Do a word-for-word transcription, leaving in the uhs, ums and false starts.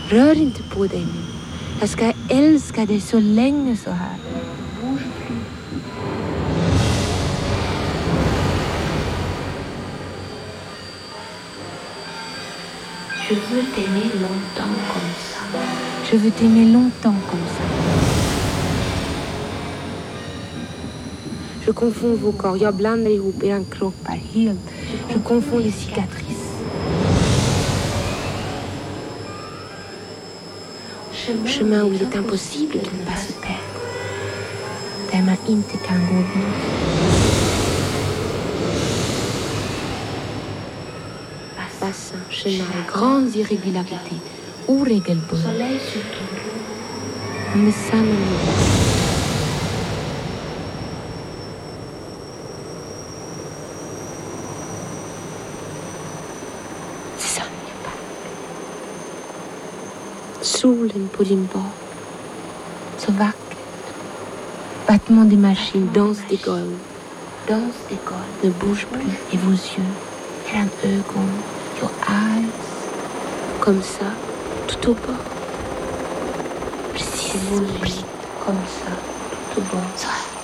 Rör inte på dig nu. Jag ska älska dig så länge så här. Je veux t'aimer longtemps comme ça. Je veux t'aimer longtemps comme ça. Je confonds vos corps. Jag blandar ihop era kroppar helt. Je confonds les cicatrices. Chemin où il est impossible de ne pas se perdre. Där man inte kan gå vidare. Bassin, chemin, grandes irrégularités, oregelbund. Med samma nivå. Solen på din bak. Så vackert. Battement des machines, danse des golv. Danse des golv. Ne bouge plus. Et vos yeux. Eran ögon. Your eyes. Comme ça. Tout au bord. Precis. Comme ça. Tout au bord.